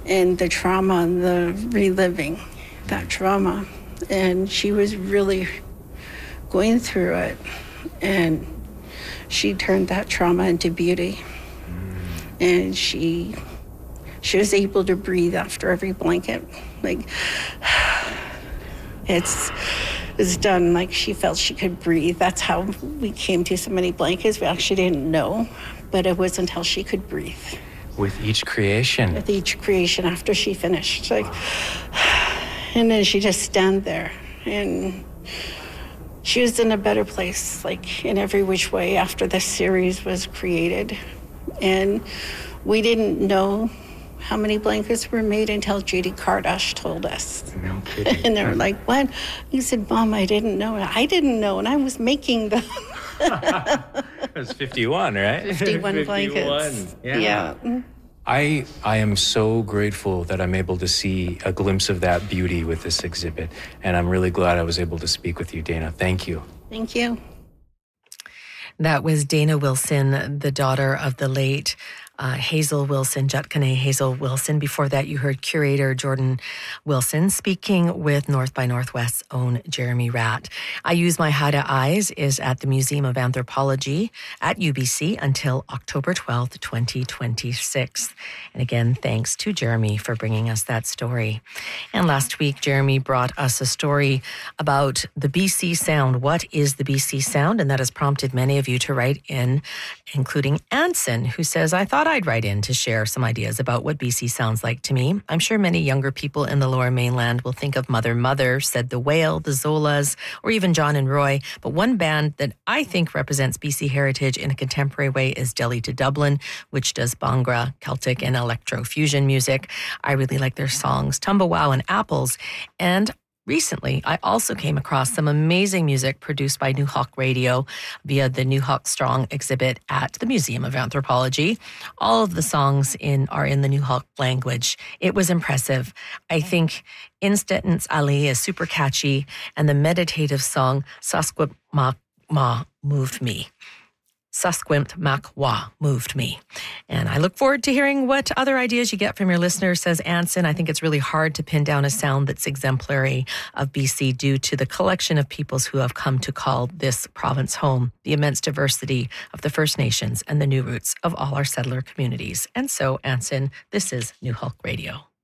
and the trauma and the reliving that trauma. And she was really going through it. And she turned that trauma into beauty. And she was able to breathe after every blanket. Like, it's done. Like, she felt she could breathe. That's how we came to so many blankets. We actually didn't know, but it wasn't until she could breathe. With each creation? With each creation after she finished. Like, and then she just stand there, and she was in a better place, like, in every which way after this series was created. And we didn't know how many blankets were made until Judy Kardash told us. No kidding. And they were like, what? He said, Mom, I didn't know. I didn't know, and I was making them. It was 51, right? 51 blankets. Yeah. I am so grateful that I'm able to see a glimpse of that beauty with this exhibit. And I'm really glad I was able to speak with you, Dana. Thank you. Thank you. That was Dana Wilson, the daughter of the late Hazel Wilson, Jutkane Hazel Wilson. Before that, you heard curator Jordan Wilson speaking with North by Northwest's own Jeremy Ratt. I Use My Haida Eyes is at the Museum of Anthropology at UBC until October 12th, 2026. And again, thanks to Jeremy for bringing us that story. And last week, Jeremy brought us a story about the BC Sound. What is the BC Sound? And that has prompted many of you to write in, including Anson, who says, I thought I'd write in to share some ideas about what BC sounds like to me. I'm sure many younger people in the Lower Mainland will think of Mother Mother, Said the Whale, the Zolas, or even John and Roy. But one band that I think represents BC heritage in a contemporary way is Delhi to Dublin, which does Bhangra, Celtic, and electro fusion music. I really like their songs, Tumba Wow and Apples. And recently, I also came across some amazing music produced by New Hawk Radio via the New Hawk Strong exhibit at the Museum of Anthropology. All of the songs are in the New Hawk language. It was impressive. I think Instance Ali is super catchy, and the meditative song Sasquip Ma moved me. Susquimpt Makwa moved me. And I look forward to hearing what other ideas you get from your listeners, says Anson. I think it's really hard to pin down a sound that's exemplary of BC due to the collection of peoples who have come to call this province home, the immense diversity of the First Nations, and the new roots of all our settler communities. And so, Anson, this is New Hulk Radio.